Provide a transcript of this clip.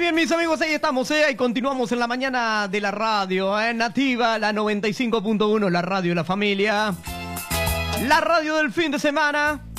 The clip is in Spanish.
bien, mis amigos, ahí estamos, y continuamos en la mañana de la radio, Nativa, la 95.1, la radio de la familia, la radio del fin de semana.